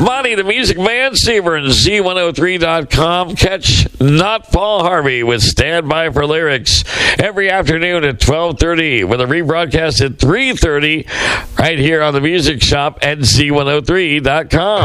Monty, the Music Man, Seaver, and Z103.com. Catch Not Paul Harvey with Stand By for Lyrics every afternoon at 12:30 with a rebroadcast at 3:30 right here on the Music Shop at Z103.com.